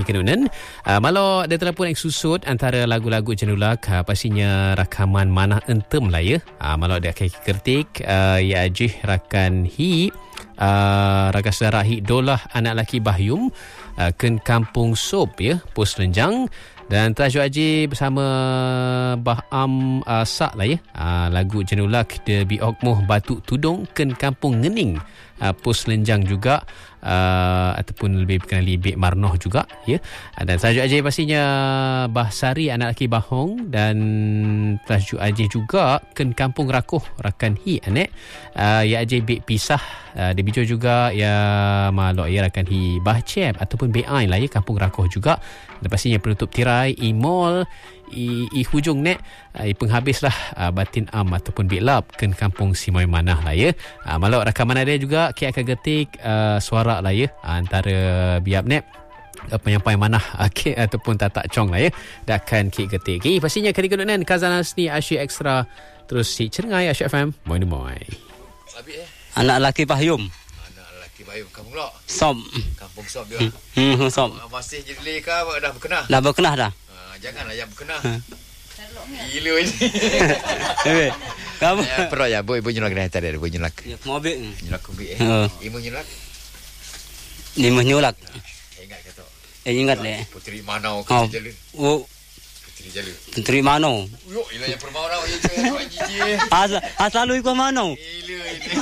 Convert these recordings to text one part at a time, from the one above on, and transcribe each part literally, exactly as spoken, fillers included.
Kenunan uh, malau ada telefon yang susut antara lagu-lagu jenulak uh, pastinya rakaman Manah Entem lah ya. Uh, malau ada kaki kertik uh, ya ajih rakan hi uh, rakan saudara hi dolah anak laki Bahyum uh, ken kampung Sop ya Pos Lenjang. Dan Tajuk Haji bersama Bah Am uh, Sak lah ya. Uh, lagu jenulak de Biokmoh Batuk Tudung ken kampung Ngening uh, Pos Lenjang juga. Uh, ataupun lebih dikenali Bek Marnoh juga ya. Dan Tajuk Haji pastinya Bah Sari anak laki Bahong. Dan Tajuk Haji juga ken kampung Rakoh rakan hi anek uh, ya Haji Bek Pisah uh, di bijou juga ya malok ya rakan hi Bah Cep ataupun Bek Ain lah ya kampung Rakoh juga. Dan pastinya penutup tirai Imol i, i hujung nek i penghabis lah uh, Batin Am ataupun Bek Lap ken kampung Simoy Manah lah ya. Uh, malok rakaman ada juga Ki akan getik uh, suara lah ya antara biap nek penyampai Manah okay, ataupun Tatak Chong lah ya. Dah akan Ki getik. Okay, pastinya kali kedunan Khazanah Asni Asyik Ekstra terus si Cengai Asyik F M. Moi moi. Anak laki Bahyum. Bayu kampung Lok. Sop. Kampung Sop dia. Hmm, Sop. Masih jadi ke dah berkenah? Dah berkenah dah. Ha, janganlah yang berkenah. Ha. Gila ini. Eh. Kamu Ya, perut ya, boy boy nyulak dah tadi, boy nyulak. Ya, mobil. Nyulak kubi eh. Ha. Ibu nyulak. Lima nyulak. Ingat kata. Eh ingat le. Putri Manau Oh. ke Jalur. Oh, Putri Jalur. Putri Manau. Yo, ila yang permau dah ye je jiji. Asal asal lu ikut Manau. Gila ini.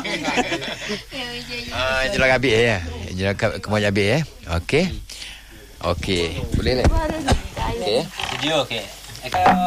Ah, nyulak abi eh. Nyulak kemau abi eh. Okey. Okey. Boleh le. Okey. Video okey.